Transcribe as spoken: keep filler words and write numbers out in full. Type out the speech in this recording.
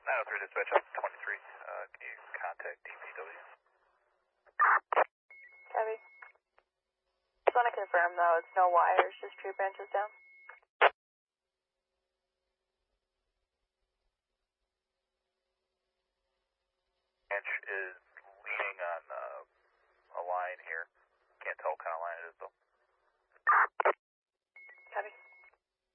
nine oh three dispatch up twenty-three. Uh, can you contact D P W? Copy. Just want to confirm though, it's no wires, just tree branches down. Branch is leaning on